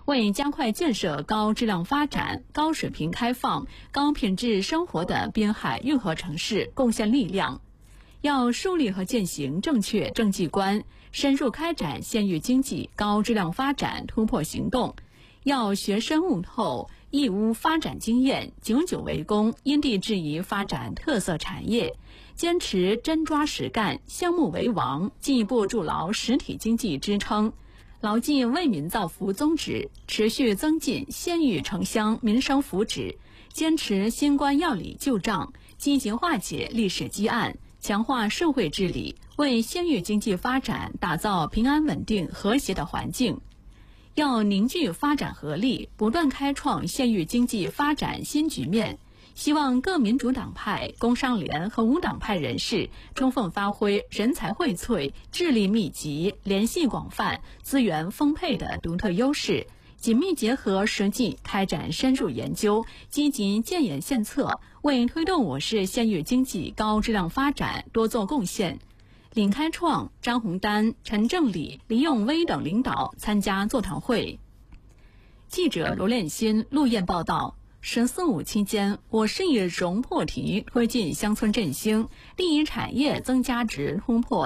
为加快建设高质量发展、高水平开放、高品质生活的滨海运河城市贡献力量。要树立和践行正确政绩观，深入开展县域经济高质量发展突破行动。要学深悟透义乌发展经验，久久为功，因地制宜发展特色产业，坚持真抓实干、项目为王，进一步筑牢实体经济支撑，牢记为民造福宗旨，持续增进县域城乡民生福祉，坚持新冠要理旧账，积极化解历史积案，强化社会治理，为县域经济发展打造平安稳定和谐的环境。要凝聚发展合力，不断开创县域经济发展新局面。希望各民主党派、工商联和无党派人士充分发挥人才荟萃、智力密集、联系广泛、资源丰沛的独特优势，紧密结合实际开展深入研究，积极建言献策，为推动我市县域经济高质量发展多做贡献。李开创、张洪丹、陈正礼、李永威等领导参加座谈会。记者罗炼新、陆燕报道。“14·5”期间，我市以荣破题推进乡村振兴，利益产业增加值突破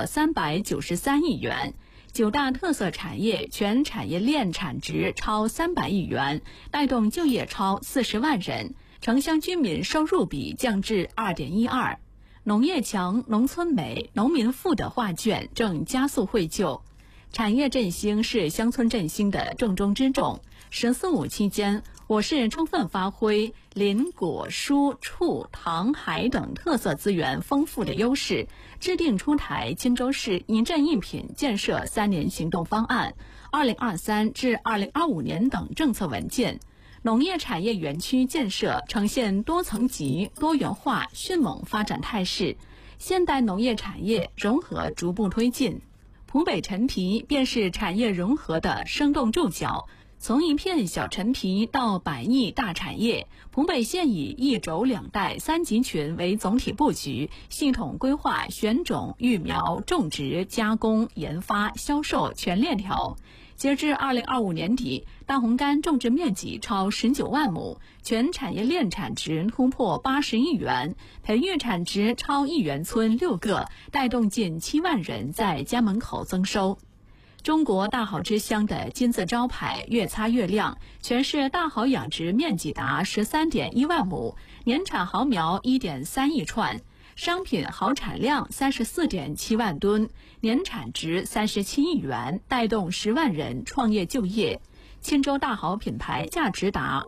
393亿元，9大特色产业全产业链产值超300亿元，带动就业超40万人，城乡居民收入比降至2.12。农业强、农村美、农民富的画卷正加速绘就。产业振兴是乡村振兴的重中之重。“14·5”期间，我市充分发挥林、果、蔬、畜、糖、海等特色资源丰富的优势，制定出台钦州市一镇一品建设3年行动方案、2023至2025年等政策文件。农业产业园区建设呈现多层级、多元化、迅猛发展态势，现代农业产业融合逐步推进。浦北陈皮便是产业融合的生动注脚。从一片小陈皮到100亿大产业，浦北县以一轴两带3级群为总体布局，系统规划选种、育苗、种植、加工、研发、销售全链条。截至2025年底，大红柑种植面积超19万亩，全产业链产值突破80亿元，培育产值超1元村6个，带动近7万人在家门口增收。中国大好之乡的金字招牌越擦越亮，全市大好养殖面积达13.1万亩，年产毫苗1.3亿串，商品好产量34.7万吨，年产值37亿元，带动10万人创业就业。钦州大好品牌价值达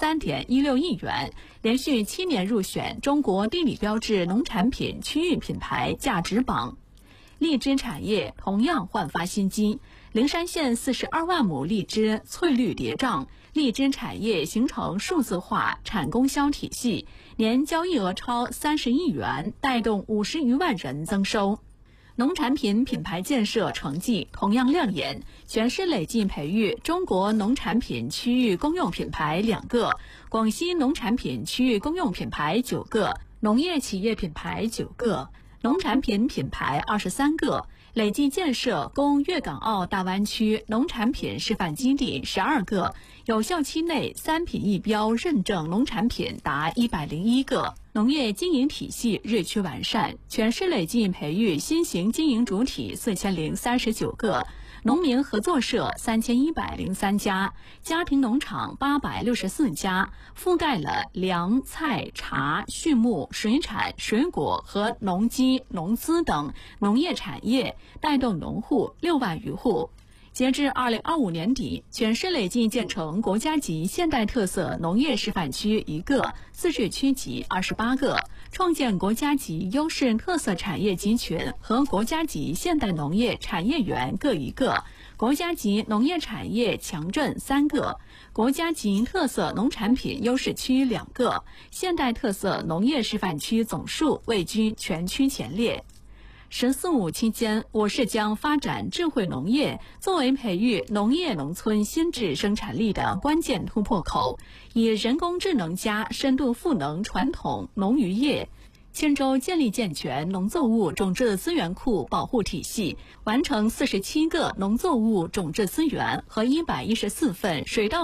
53.16亿元，连续7年入选中国地理标志农产品区域品牌价值榜。荔枝产业同样焕发新机，灵山县42万亩荔枝翠绿叠嶂，荔枝产业形成数字化产供销体系，年交易额超30亿元，带动50余万人增收。农产品品牌建设成绩同样亮眼，全市累计培育中国农产品区域公用品牌2个，广西农产品区域公用品牌9个，农业企业品牌9个，农产品品牌23个，累计建设供粤港澳大湾区农产品示范基地12个，有效期内3品1标认证农产品达101个。农业经营体系日趋完善，全市累计培育新型经营主体4039个，农民合作社3103家，家庭农场864家，覆盖了粮、菜、茶、畜牧、水产、水果和农机、农资等农业产业，带动农户6万余户。截至2025年底，全市累计建成国家级现代特色农业示范区1个，自治区级28个，创建国家级优势特色产业集群和国家级现代农业产业园各1个，国家级农业产业强镇3个，国家级特色农产品优势区2个，现代特色农业示范区总数位居全区前列。“14·5”期间，我市将发展智慧农业作为培育农业农村新质生产力的关键突破口，以人工智能加深度赋能传统农渔业。钦州建立健全农作物种质资源库保护体系，完成47个农作物种质资源和114份水稻